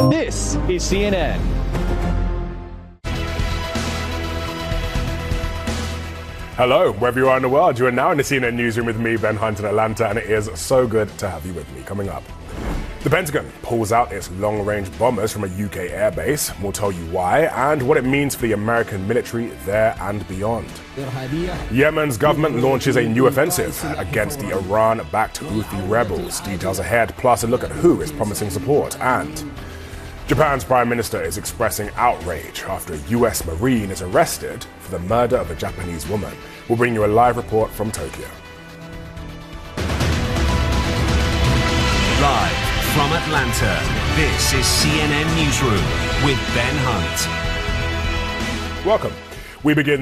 This is CNN. Hello, wherever you are in the world, you are now in the CNN Newsroom with me, Ben Hunt, in Atlanta, and it is so good to have you with me. Coming up, the Pentagon pulls out its long-range bombers from a UK airbase. We'll tell you why and what it means for the American military there and beyond. Yemen's government launches a new offensive against the Iran-backed Houthi rebels. Details ahead, plus a look at who is promising support. And Japan's prime minister is expressing outrage after a US Marine is arrested for the murder of a Japanese woman. We'll bring you a live report from Tokyo. Live from Atlanta, this is CNN Newsroom with Ben Hunt. Welcome. We begin